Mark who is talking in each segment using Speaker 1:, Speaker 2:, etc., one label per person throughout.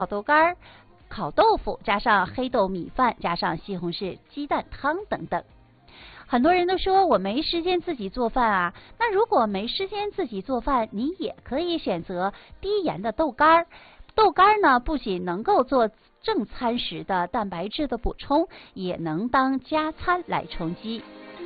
Speaker 1: 炒豆干、烤豆腐，加上黑豆米饭，加上西红柿鸡蛋汤等等。很多人都说我没时间自己做饭啊，那如果没时间自己做饭，你也可以选择低盐的豆干。豆干呢，不仅能够做正餐时的蛋白质的补充，也能当加餐来充饥。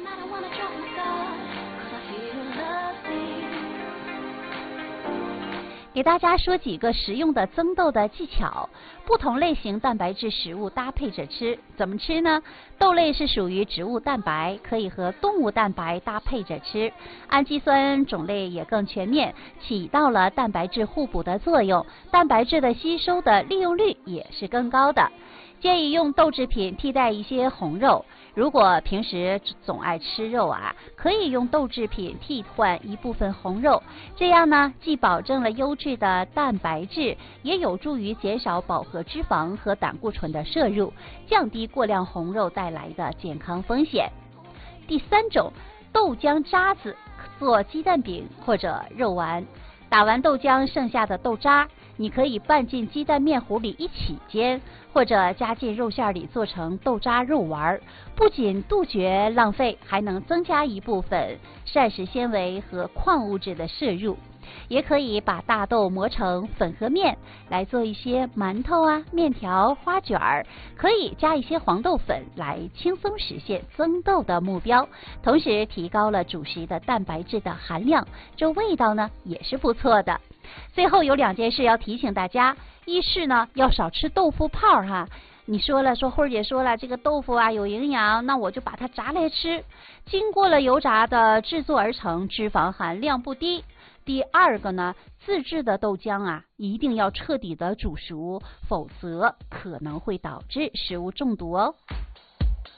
Speaker 1: 给大家说几个实用的增豆的技巧，不同类型蛋白质食物搭配着吃。怎么吃呢？豆类是属于植物蛋白，可以和动物蛋白搭配着吃，氨基酸种类也更全面，起到了蛋白质互补的作用，蛋白质的吸收的利用率也是更高的。建议用豆制品替代一些红肉。如果平时总爱吃肉啊，可以用豆制品替换一部分红肉，这样呢，既保证了优质的蛋白质，也有助于减少饱和脂肪和胆固醇的摄入，降低过量红肉带来的健康风险。第三种，豆浆渣子做鸡蛋饼或者肉丸。打完豆浆剩下的豆渣，你可以拌进鸡蛋面糊里一起煎，或者加进肉馅里做成豆渣肉丸，不仅杜绝浪费，还能增加一部分膳食纤维和矿物质的摄入。也可以把大豆磨成粉和面来做一些馒头啊、面条、花卷儿，可以加一些黄豆粉来轻松实现增豆的目标，同时提高了主食的蛋白质的含量，这味道呢也是不错的。最后有2件事要提醒大家，一是呢要少吃豆腐泡哈。你说慧儿姐说了，这个豆腐啊有营养，那我就把它炸来吃。经过了油炸的制作而成，脂肪含量不低。第二个呢，自制的豆浆啊，一定要彻底的煮熟，否则可能会导致食物中毒哦。